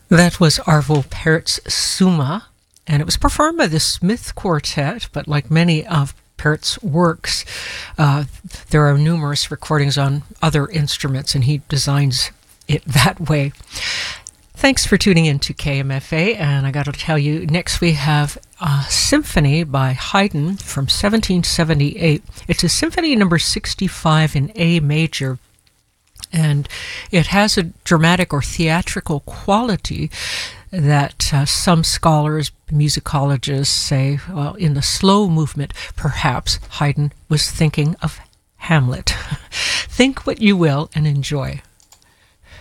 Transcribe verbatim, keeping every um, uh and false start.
That was Arvo Pärt's Summa, and it was performed by the Smith Quartet, but like many of Pärt's works, uh, there are numerous recordings on other instruments, and he designs it that way. Thanks for tuning in to K M F A, and I got to tell you, next we have a symphony by Haydn from seventeen seventy-eight. It's a symphony number sixty-five in A major, and it has a dramatic or theatrical quality that uh, some scholars, musicologists say, well, in the slow movement, perhaps Haydn was thinking of Hamlet. Think what you will and enjoy.